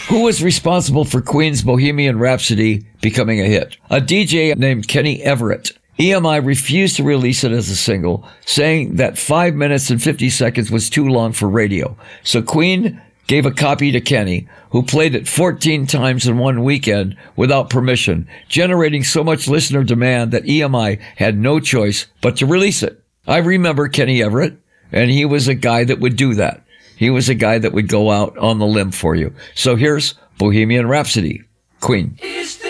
Who was responsible for Queen's Bohemian Rhapsody becoming a hit? A DJ named Kenny Everett. EMI refused to release it as a single, saying that 5 minutes and 50 seconds was too long for radio. So Queen gave a copy to Kenny, who played it 14 times in one weekend without permission, generating so much listener demand that EMI had no choice but to release it. I remember Kenny Everett, and he was a guy that would do that. He was a guy that would go out on the limb for you. So here's Bohemian Rhapsody, Queen.